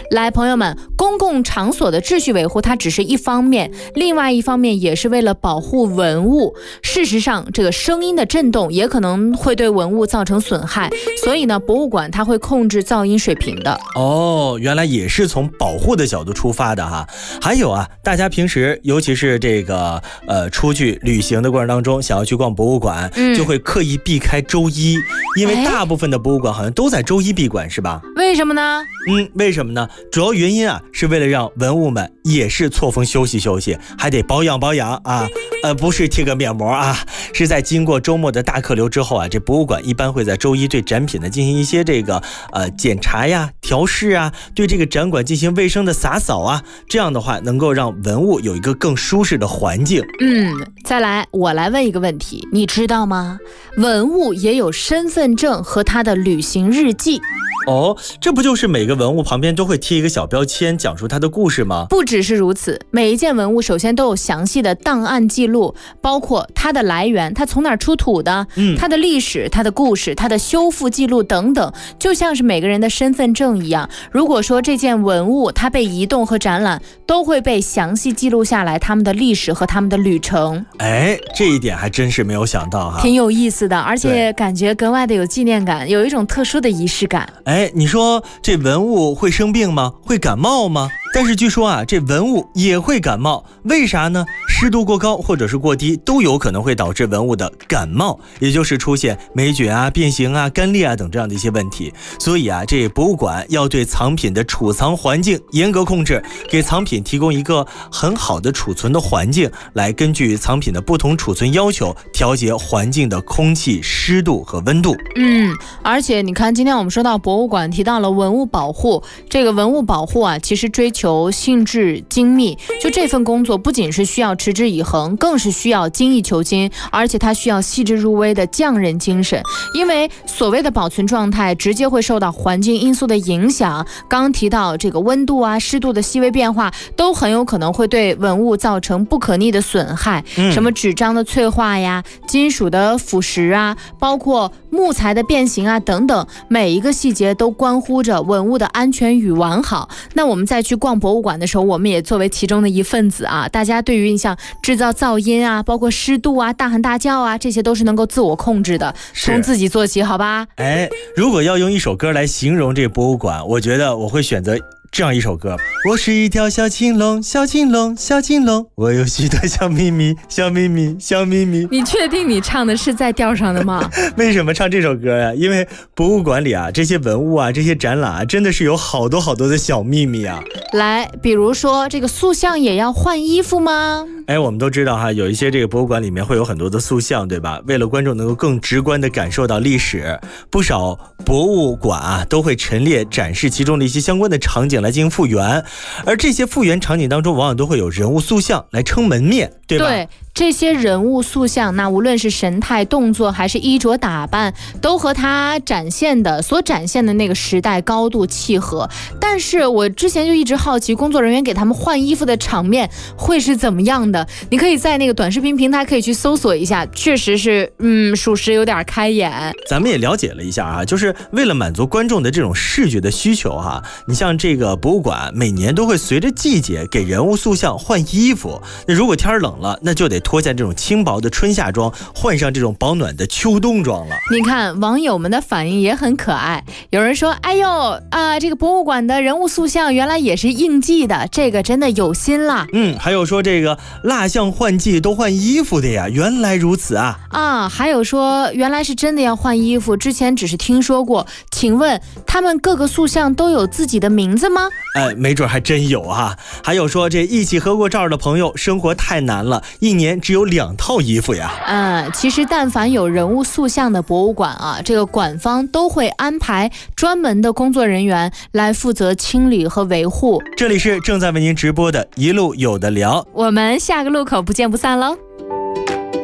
来，朋友们，公共场所的秩序维护它只是一方面，另外一方面也是为了保护文物。事实上，这个声音的震动也可能会对文物造成损害，所以呢，博物馆它会控制噪音水平的。 哦，原来也是从保护的角度出发的哈。还有啊，大家平时尤其是这个出去旅行的过程当中，想要去逛博物馆，就会刻意避开周一，因为大部分的博物馆好像都在周一闭馆，是吧？ 为什么呢？ 为什么呢？主要原因啊，是为了让文物们也是错峰休息休息，还得保养保养啊。不是贴个面膜啊，是在经过周末的大客流之后啊，这博物馆一般会在周一对展品呢进行一些这个检查呀、调试啊，对这个展馆进行卫生的洒扫啊，这样的话能够让文物有一个更舒适的环境。 再来，我来问一个问题，你知道吗？文物也有身份证和它的旅行日记。 哦，这不就是每个文物旁边都会贴一个小标签，讲述它的故事吗？ 不只是如此，每一件文物首先都有详细的档案记录，包括它的来源，它从哪儿出土的，它的历史，它的故事，它的修复记录等等，就像是每个人的身份证一样。如果说这件文物它被移动和展览，都会被详细记录下来他们的历史和他们的旅程。 这一点还真是没有想到哈， 挺有意思的，而且感觉格外的有纪念感，有一种特殊的仪式感。 你说这文物会生病吗？会感冒吗？但是据说啊，这文物也会感冒，为啥呢？湿度过高或者是过低都有可能会导致文物的感冒，也就是出现霉菌啊、变形啊、干裂啊等这样的一些问题。所以啊，这博物馆要对藏品的储藏环境严格控制，给藏品提供一个很好的储存的环境，来根据藏品的不同储存要求调节环境的空气湿度和温度。 而且你看，今天我们说到博物馆，提到了文物保护，这个文物保护啊，其实追求性质精密，就这份工作不仅是需要持之以恒，更是需要精益求精，而且它需要细致入微的匠人精神。因为所谓的保存状态直接会受到环境因素的影响，刚提到这个温度啊、湿度的细微变化，都很有可能会对文物造成不可逆的损害。什么纸张的脆化呀、金属的腐蚀啊，包括木材的变形啊等等，每一个细节都关乎着文物的安全与完好。那我们再去逛博物馆的时候，我们也作为其中的一份子啊，大家对于像制造噪音啊、包括湿度啊、大喊大叫啊，这些都是能够自我控制的，从自己做起，好吧？ 如果要用一首歌来形容这博物馆，我觉得我会选择这样一首歌。我是一条小青龙，小青龙，小青龙，我有许多小秘密，小秘密，小秘密。 你确定你唱的是在调上的吗？ 为什么唱这首歌呀？因为博物馆里啊，这些文物啊，这些展览啊，真的是有好多好多的小秘密啊。 来，比如说这个塑像也要换衣服吗？ 我们都知道哈，有一些这个博物馆里面会有很多的塑像，对吧？为了观众能够更直观的感受到历史，不少博物馆啊都会陈列展示其中的一些相关的场景来进行复原，而这些复原场景当中往往都会有人物塑像来撑门面，对吧？对， 这些人物塑像，那无论是神态、动作还是衣着打扮，都和他所展现的那个时代高度契合。但是我之前就一直好奇，工作人员给他们换衣服的场面会是怎么样的？你可以在那个短视频平台可以去搜索一下，确实是属实有点开眼。 咱们也了解了一下啊，就是为了满足观众的这种视觉的需求哈，你像这个博物馆每年都会随着季节给人物塑像换衣服，那如果天冷了，那就得脱下这种轻薄的春夏装，换上这种保暖的秋冬装了。 你看网友们的反应也很可爱，有人说哎呦这个博物馆的人物塑像原来也是应季的，这个真的有心啦。 还有说这个蜡像换季都换衣服的呀，原来如此啊。 还有说原来是真的要换衣服，之前只是听说过。请问他们各个塑像都有自己的名字吗？ 没准还真有啊。还有说这一起合过照的朋友生活太难了，一年只有2套衣服呀。 其实但凡有人物塑像的博物馆啊，这个馆方都会安排专门的工作人员来负责清理和维护。 这里是正在为您直播的一路有的聊， 我们下个路口不见不散喽。